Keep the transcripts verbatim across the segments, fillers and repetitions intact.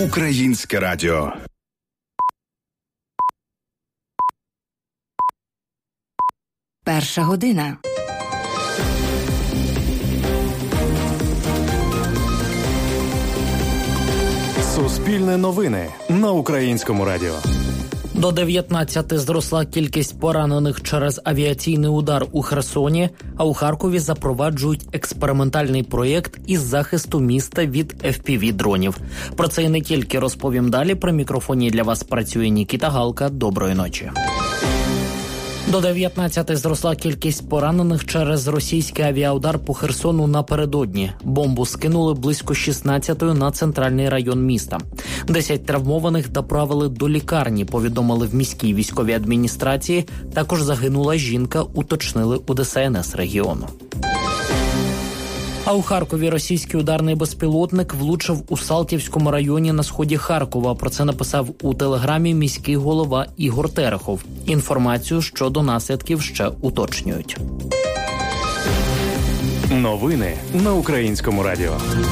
Українське радіо. Перша година. Суспільне новини на Українському радіо. До дев'ятнадцяти зросла кількість поранених через авіаційний удар у Херсоні, а у Харкові запроваджують експериментальний проєкт із захисту міста від еф пі ві-дронів. Про це і не тільки розповім далі. При мікрофоні для вас працює Нікіта Галка. Доброї ночі. До дев'ятнадцяти зросла кількість поранених через російський авіаудар по Херсону напередодні. Бомбу скинули близько шістнадцятої на центральний район міста. Десять травмованих доправили до лікарні, повідомили в міській військовій адміністрації. Також загинула жінка, уточнили у де ес ен ес регіону. А у Харкові російський ударний безпілотник влучив у Салтівському районі на сході Харкова. Про це написав у телеграмі міський голова Ігор Терехов. Інформацію щодо наслідків ще уточнюють. Новини на Українському радіо.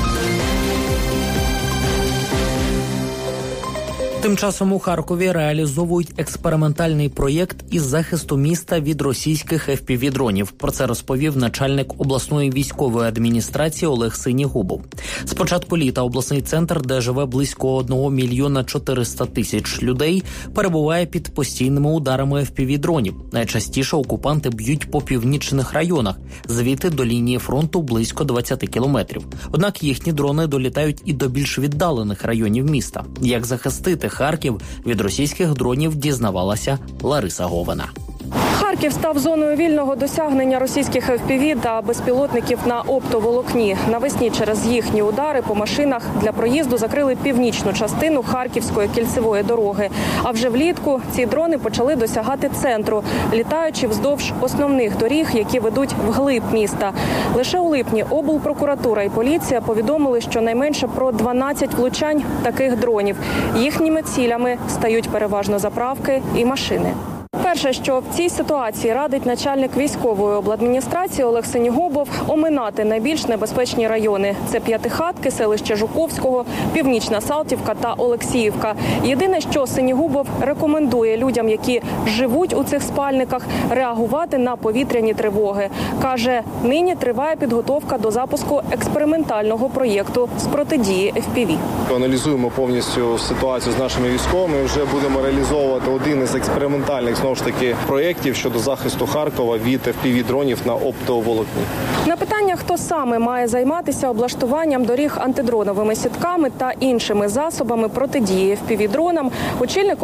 Тим часом у Харкові реалізовують експериментальний проєкт із захисту міста від російських еф пі ві-дронів. Про це розповів начальник обласної військової адміністрації Олег Синігубов. З початку літа обласний центр, де живе близько одного мільйона чотириста тисяч людей, перебуває під постійними ударами еф пі ві-дронів. Найчастіше окупанти б'ють по північних районах, звідти до лінії фронту близько двадцять кілометрів. Однак їхні дрони долітають і до більш віддалених районів міста. Як захистити Харків від російських дронів, дізнавалася Лариса Говина. Харків став зоною вільного досягнення російських еф пі ві та безпілотників на оптоволокні. Навесні через їхні удари по машинах для проїзду закрили північну частину Харківської кільцевої дороги. А вже влітку ці дрони почали досягати центру, літаючи вздовж основних доріг, які ведуть вглиб міста. Лише у липні облпрокуратура і поліція повідомили, що найменше про дванадцять влучань таких дронів. Їхніми цілями стають переважно заправки і машини. Перше, що в цій ситуації радить начальник військової обладміністрації Олег Синігубов, оминати найбільш небезпечні райони. Це П'ятихатки, селище Жуковського, Північна Салтівка та Олексіївка. Єдине, що Синігубов рекомендує людям, які живуть у цих спальниках, реагувати на повітряні тривоги. Каже, нині триває підготовка до запуску експериментального проєкту з протидії еф пі ві. Аналізуємо повністю ситуацію з нашими військовими і вже будемо реалізовувати один із експериментальних, знову ж таки, проєктів щодо захисту Харкова від еф пі ві-дронів на оптоволокні. На питання, хто саме має займатися облаштуванням доріг антидроновими сітками та іншими засобами протидії еф пі ві-дронам, очільник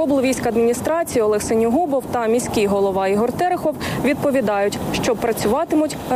облвійськадміністрації Олег Синігубов та міський голова Ігор Терехов відповідають, що працюватимуть